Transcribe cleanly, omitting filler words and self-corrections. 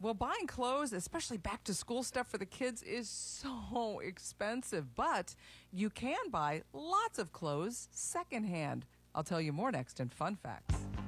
Well, buying clothes, especially back to school stuff for the kids, is so expensive. But you can buy lots of clothes secondhand. I'll tell you more next in Fun Facts.